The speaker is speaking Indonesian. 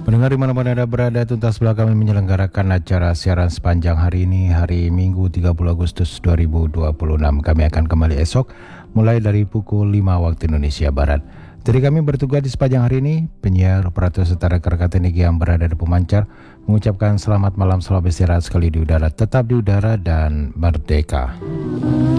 Pendengar dimanapun Anda berada, tuntas sebelah kami menyelenggarakan acara siaran sepanjang hari ini, hari Minggu 30 Agustus 2026. Kami akan kembali esok mulai dari pukul 5 waktu Indonesia Barat. Jadi kami bertugas di sepanjang hari ini, penyiar, operator serta rekan-rekan teknik yang berada di pemancar, mengucapkan selamat malam, selamat istirahat sekali di udara, tetap di udara dan merdeka.